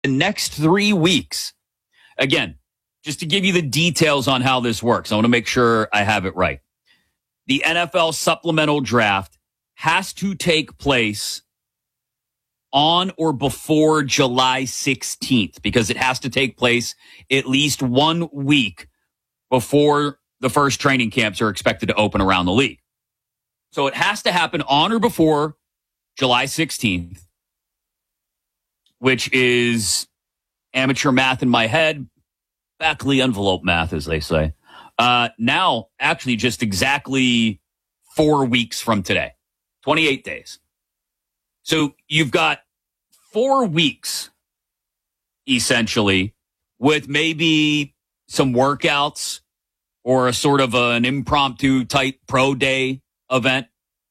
the next 3 weeks. Again, just to give you the details on how this works, I want to make sure I have it right. The NFL supplemental draft has to take place on or before July 16th because it has to take place at least 1 week before the first training camps are expected to open around the league. So it has to happen on or before July 16th, which is amateur math in my head, back of the envelope math, as they say. Now, actually, just exactly 4 weeks from today, 28 days. So you've got 4 weeks, essentially, with maybe some workouts or a sort of an impromptu type pro day event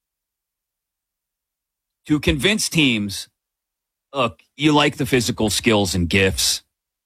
to convince teams, look, you like the physical skills and gifts.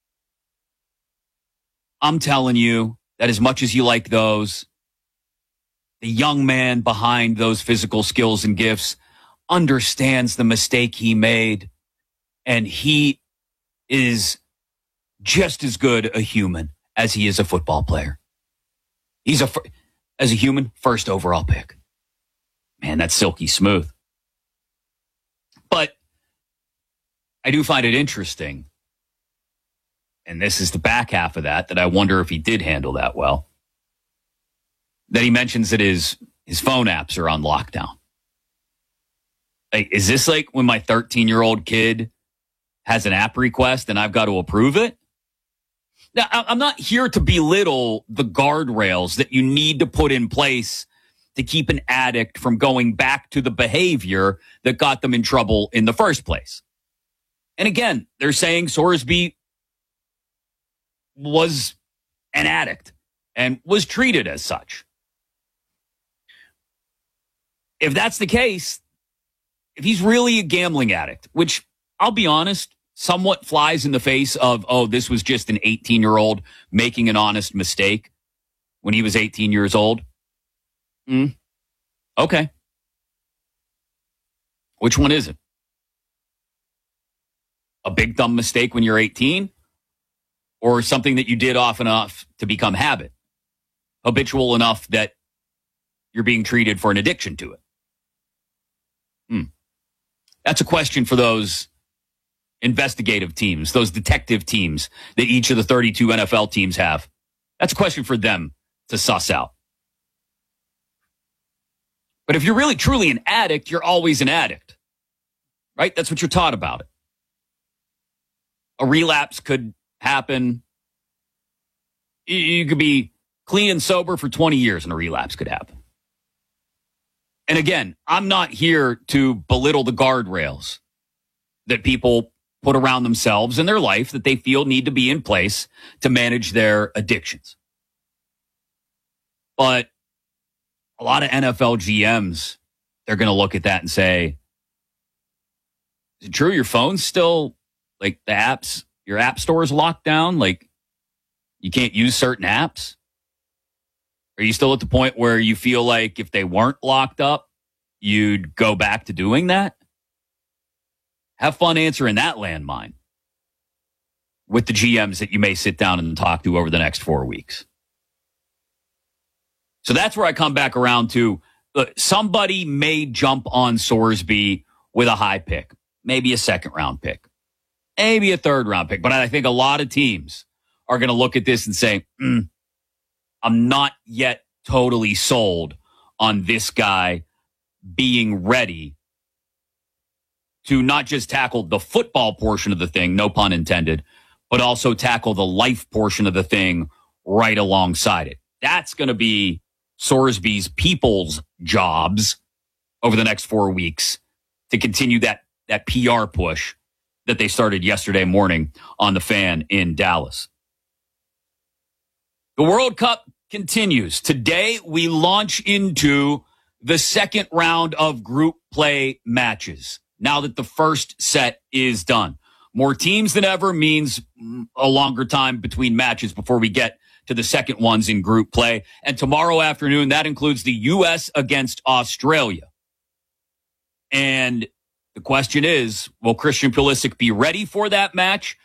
I'm telling you that as much as you like those, the young man behind those physical skills and gifts understands the mistake he made, and he is just as good a human as he is a football player. He's as a human, first overall pick. Man, that's silky smooth. But I do find it interesting, and this is the back half of that I wonder if he did handle that well, that he mentions that his phone apps are on lockdown. Like, is this like when my 13-year-old kid has an app request and I've got to approve it? Now, I'm not here to belittle the guardrails that you need to put in place to keep an addict from going back to the behavior that got them in trouble in the first place. And again, they're saying Sorsby was an addict and was treated as such. If that's the case, if he's really a gambling addict, which I'll be honest, somewhat flies in the face of, oh, this was just an 18-year-old making an honest mistake when he was 18 years old. Okay. Which one is it? A big dumb mistake when you're 18? Or something that you did often enough to become habit? Habitual enough that you're being treated for an addiction to it? That's a question for those investigative teams, those detective teams that each of the 32 NFL teams have. That's a question for them to suss out. But if you're really truly an addict, you're always an addict, right? That's what you're taught about it. A relapse could happen. You could be clean and sober for 20 years and a relapse could happen. And again, I'm not here to belittle the guardrails that people put around themselves in their life that they feel need to be in place to manage their addictions. But a lot of NFL GMs, they're going to look at that and say, is it true your phone's still, like the apps, your app store is locked down? Like you can't use certain apps? Are you still at the point where you feel like if they weren't locked up, you'd go back to doing that? Have fun answering that landmine with the GMs that you may sit down and talk to over the next 4 weeks. So that's where I come back around to somebody may jump on Sorsby with a high pick, maybe a second round pick, maybe a third round pick. But I think a lot of teams are going to look at this and say, I'm not yet totally sold on this guy being ready to not just tackle the football portion of the thing, no pun intended, but also tackle the life portion of the thing right alongside it. That's going to be Sorsby's people's jobs over the next 4 weeks to continue that PR push that they started yesterday morning on the Fan in Dallas. The World Cup continues. Today, we launch into the second round of group play matches now that the first set is done. More teams than ever means a longer time between matches before we get to the second ones in group play. And tomorrow afternoon, that includes the U.S. against Australia. And the question is, will Christian Pulisic be ready for that match?